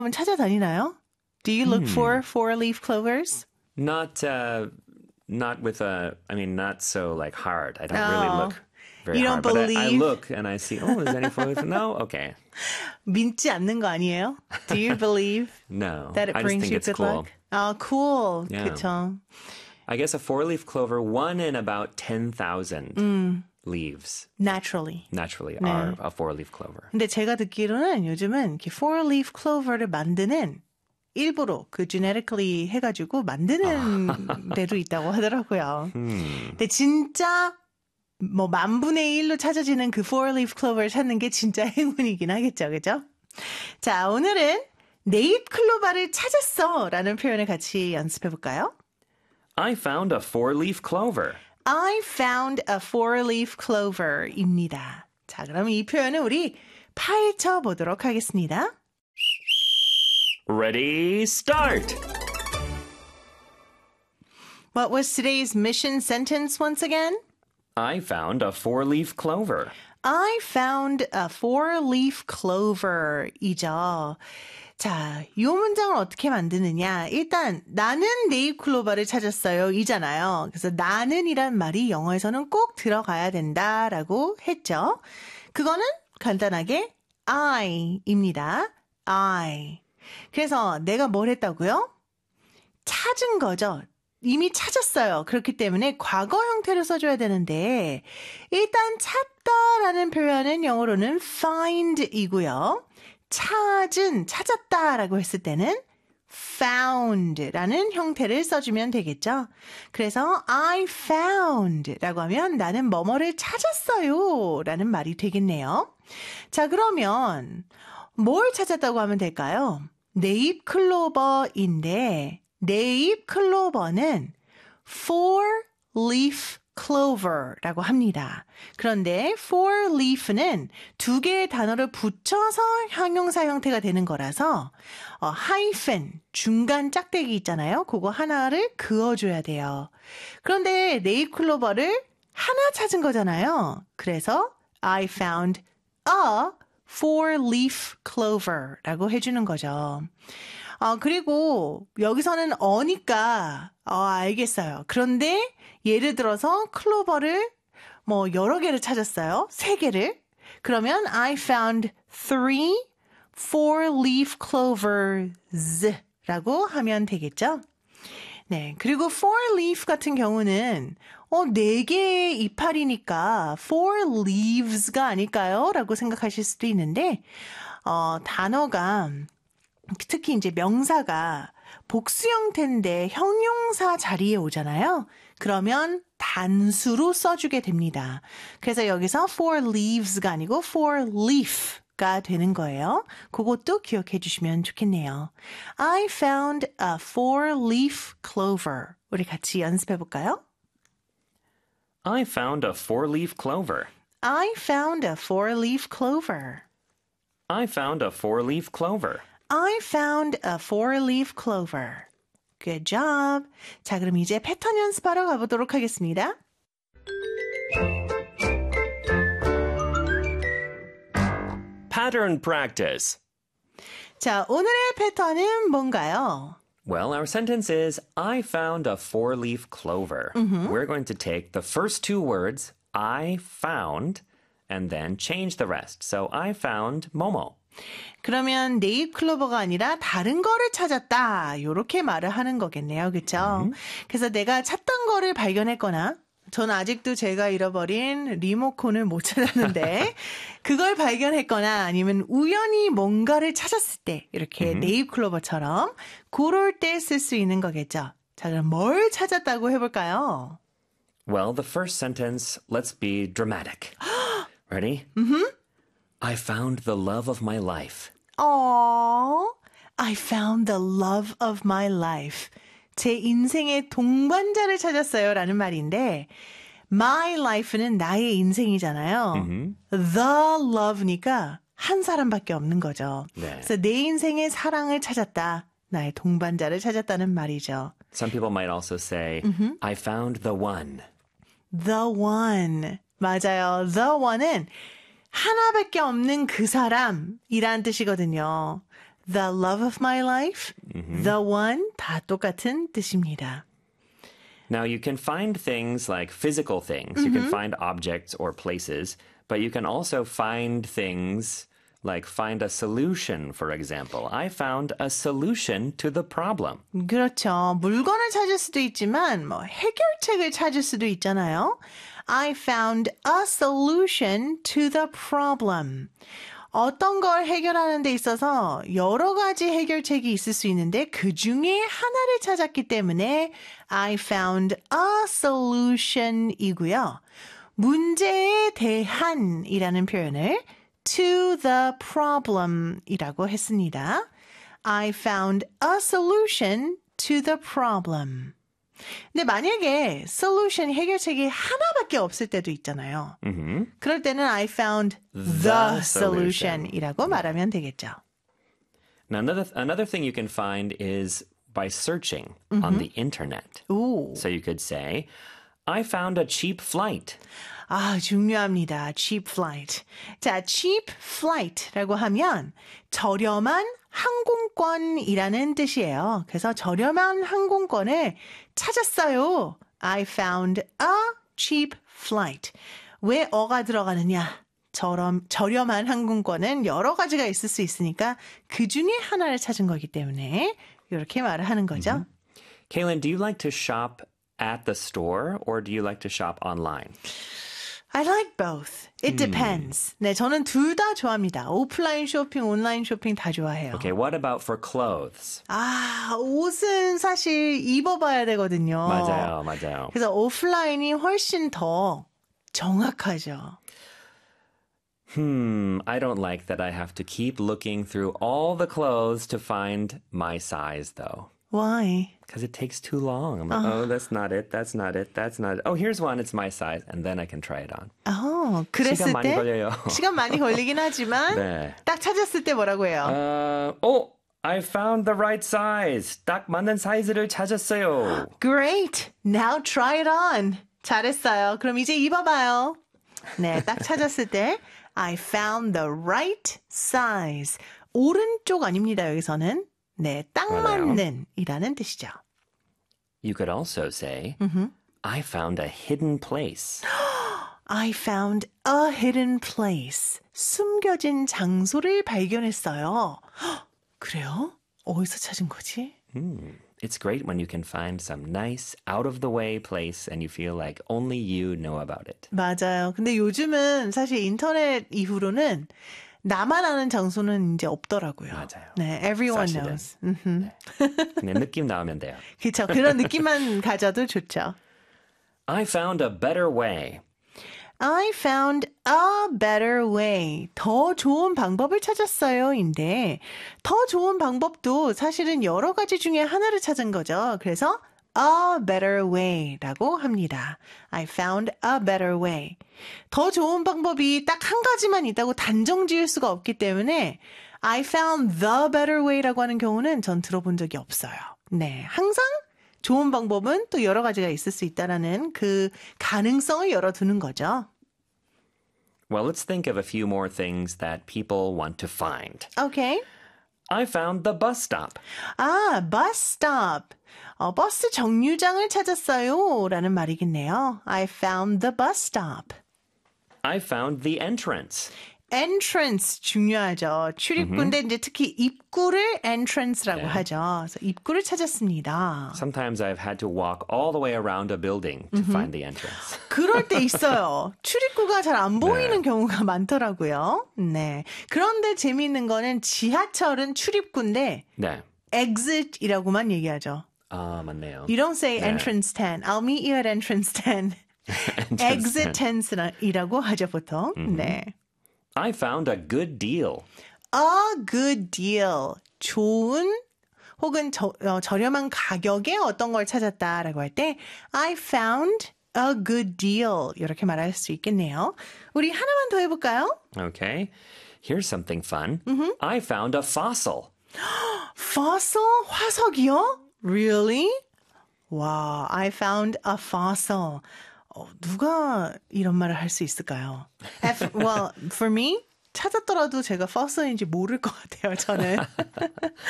찾아다니나요? Do you look for four-leaf clovers? Not with not so like hard. I don't really look very you hard. don't But I believe? look and I see, oh, is any four-leaf? No? Okay. 믿지 않는 거 아니에요? Do you believe No. that it I just brings think you it's good cool. luck? cool. Yeah. 그쵸. I guess a four-leaf clover, one in about 10,000 leaves Naturally. are a four-leaf clover. 근데 제가 듣기로는 요즘은 이렇게 four-leaf clover를 만드는 일부러 genetically 해가지고 만드는 데도 있다고 하더라고요. 근데 진짜 뭐 10,000분의 1로 찾아지는 그 four-leaf clover를 찾는 게 진짜 행운이긴 하겠죠. 그죠? 자, 오늘은 내 잎 클로버를 찾았어 라는 표현을 같이 연습해 볼까요? I found a four-leaf clover. I found a four-leaf clover입니다. 자, 그럼 이 표현을 우리 파헤쳐 보도록 하겠습니다. Ready, start! What was today's mission sentence once again? I found a four-leaf clover. I found a four-leaf clover이죠. 자, 이 문장을 어떻게 만드느냐. 일단 나는 네잎 클로버를 찾았어요 이잖아요. 그래서 나는이란 말이 영어에서는 꼭 들어가야 된다라고 했죠. 그거는 간단하게 I입니다. I. 그래서 내가 뭘 했다고요? 찾은 거죠. 이미 찾았어요. 그렇기 때문에 과거 형태를 써줘야 되는데 일단 찾다라는 표현은 영어로는 find이고요. 찾았다라고 했을 때는 found라는 형태를 써주면 되겠죠. 그래서 I found라고 하면 나는 뭐뭐를 찾았어요 라는 말이 되겠네요. 자, 그러면 뭘 찾았다고 하면 될까요? 네잎 클로버인데 네잎 클로버는 four-leaf clover라고 합니다. 그런데 four-leaf는 두 개의 단어를 붙여서 형용사 형태가 되는 거라서 hyphen, 중간 짝대기 있잖아요. 그거 하나를 그어줘야 돼요. 그런데 네잎 클로버를 하나 찾은 거잖아요. 그래서 I found a four-leaf clover라고 해주는 거죠. 그리고 여기서는 어니까 알겠어요. 그런데 예를 들어서 클로버를 뭐 여러 개를 찾았어요. 3개를. 그러면 I found 3 four-leaf clovers 라고 하면 되겠죠. 네, 그리고 four-leaf 같은 경우는 4개의 이파리니까 four leaves가 아닐까요? 라고 생각하실 수도 있는데 단어가 특히 이제 명사가 복수 형태인데 형용사 자리에 오잖아요. 그러면 단수로 써주게 됩니다. 그래서 여기서 four leaves가 아니고 four leaf가 되는 거예요. 그것도 기억해 주시면 좋겠네요. I found a four-leaf clover. 우리 같이 연습해 볼까요? I found a four-leaf clover. I found a four-leaf clover. I found a four-leaf clover. I found a four-leaf clover. Good job. 자, 그럼 이제 패턴 연습하러 가보도록 하겠습니다. Pattern practice. 자, 오늘의 패턴은 뭔가요? Well, our sentence is, I found a four-leaf clover. We're going to take the first two words, I found, and then change the rest. So, I found Momo. 그러면 네잎 클로버가 아니라 다른 거를 찾았다. 이렇게 말을 하는 거겠네요. 그렇죠? 그래서 내가 찾던 거를 발견했거나 저는 아직도 제가 잃어버린 리모컨을 못 찾았는데 그걸 발견했거나 아니면 우연히 뭔가를 찾았을 때 이렇게 네잎 클로버처럼 그럴 때 쓸 수 있는 거겠죠. 자, 그럼 뭘 찾았다고 해볼까요? Well, the first sentence, let's be dramatic. Ready? I found the love of my life. Aww, I found the love of my life. 제 인생의 동반자를 찾았어요 라는 말인데 my life는 나의 인생이잖아요. The love니까 한 사람밖에 없는 거죠. 네. 그래서 내 인생의 사랑을 찾았다. 나의 동반자를 찾았다는 말이죠. Some people might also say, I found the one. The one. 맞아요. The one은 하나밖에 없는 그 사람이란 뜻이거든요. the love of my life, the one 다 똑같은 뜻입니다. Now, you can find things like physical things. You can find objects or places, but you can also find things like find a solution, for example. I found a solution to the problem. 그렇죠. 물건을 찾을 수도 있지만 뭐 해결책을 찾을 수도 있잖아요. I found a solution to the problem. 어떤 걸 해결하는 데 있어서 여러 가지 해결책이 있을 수 있는데 그 중에 하나를 찾았기 때문에 I found a solution이고요. 문제에 대한이라는 표현을 to the problem이라고 했습니다. I found a solution to the problem. 근데 만약에 solution 해결책이 하나밖에 없을 때도 있잖아요. 그럴 때는 I found the solution이라고 말하면 되겠죠. Now, another thing you can find is by searching on the internet. 오. So you could say, I found a cheap flight. 아, 중요합니다. cheap flight. 자, cheap flight라고 하면 저렴한 항공권이라는 뜻이에요. 그래서 저렴한 항공권을 찾았어요. I found a cheap flight. 왜 어가 들어가느냐? 저렴한 항공권은 여러 가지가 있을 수 있으니까 그 중에 하나를 찾은 거기 때문에 이렇게 말을 하는 거죠. Kaylin, do you like to shop at the store or do you like to shop online? I like both. It depends. 네, 저는 둘 다 좋아합니다. 오프라인 쇼핑, 온라인 쇼핑 다 좋아해요. Okay, what about for clothes? 아, 옷은 사실 입어봐야 되거든요. 맞아요, 맞아요. 그래서 오프라인이 훨씬 더 정확하죠. I don't like that I have to keep looking through all the clothes to find my size, though. Why? Because it takes too long. I'm like, oh, that's not it, that's not it, that's not it. Oh, here's one, it's my size. And then I can try it on. 그랬을 시간 많이 때 걸려요. 시간 많이 걸리긴 하지만 네. 딱 찾았을 때 뭐라고 해요? I found the right size. 딱 맞는 사이즈를 찾았어요. Great. Now try it on. 잘했어요. 그럼 이제 입어봐요. 네, 딱 찾았을 때 I found the right size. 오른쪽 아닙니다, 여기서는. 네, 딱 맞아요. 맞는 이라는 뜻이죠. You could also say, I found a hidden place. I found a hidden place. 숨겨진 장소를 발견했어요. 헉, 그래요? 어디서 찾은 거지? It's great when you can find some nice, out-of-the-way place and you feel like only you know about it. 맞아요. 근데 요즘은 사실 인터넷 이후로는 나만 아는 장소는 이제 없더라고요. 맞아요. 네, everyone 사실은. knows. 네. 그냥 느낌 나오면 돼요. 그렇죠. 그런 느낌만 가져도 좋죠. I found a better way. I found a better way. 더 좋은 방법을 찾았어요.인데 더 좋은 방법도 사실은 여러 가지 중에 하나를 찾은 거죠. 그래서 a better way라고 합니다. I found a better way. 더 좋은 방법이 딱 한 가지만 있다고 단정 지을 수가 없기 때문에 I found the better way라고 하는 경우는 전 들어본 적이 없어요. 네, 항상 좋은 방법은 또 여러 가지가 있을 수 있다라는 그 가능성을 열어두는 거죠. Well, let's think of a few more things that people want to find. Okay. I found the bus stop. 아, bus stop. 버스 정류장을 찾았어요. 라는 말이겠네요. I found the bus stop. I found the entrance. entrance 중요하죠. 출입구인데 이제 특히 입구를 entrance라고 네. 하죠. 그래서 입구를 찾았습니다. Sometimes I've had to walk all the way around a building to find the entrance. 그럴 때 있어요. 출입구가 잘 안 보이는 경우가 많더라고요. 네. 그런데 재미있는 거는 지하철은 출입구인데 네. exit이라고만 얘기하죠. 아, 맞네요. You don't say 네. entrance 10. I'll meet you at entrance 10. exit 10이라고 하죠, 보통. 네. I found a good deal. A good deal. 좋은 혹은 저렴한 가격에 어떤 걸 찾았다라고 할 때 I found a good deal. 이렇게 말할 수 있겠네요. 우리 하나만 더 해볼까요? Okay. Here's something fun. I found a fossil. Fossil? 화석이요? Really? 와, I found a fossil. 누가 이런 말을 할 수 있을까요? Well, for me, 찾았더라도 제가 first인지 모를 것 같아요, 저는.